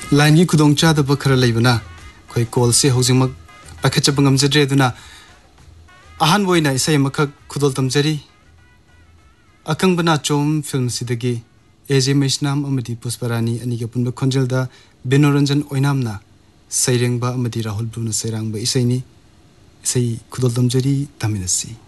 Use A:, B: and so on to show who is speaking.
A: line की खुदोंचादब खरा लेबना कोई कॉल से हौजिमक पाखचब ngamjadre aduna ahan boina isai makak khudol tamjari akangbana chom film sidagi AJ Meishnam amadi Pusparani aniga punba khonjelda Binoranjan oinamna sairengba amadi Rahul Bruna sairangba isaini isai khudol tamjari taminasi